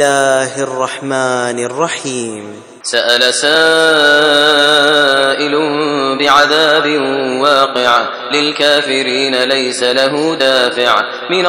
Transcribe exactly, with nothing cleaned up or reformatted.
الله الرحمن الرحيم. سأل سائل بعذاب واقع للكافرين ليس له دافع من